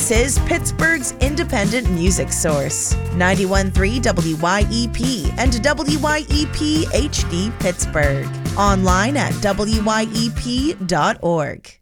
This is Pittsburgh's independent music source, 91.3 WYEP and WYEP HD Pittsburgh. Online at wyep.org.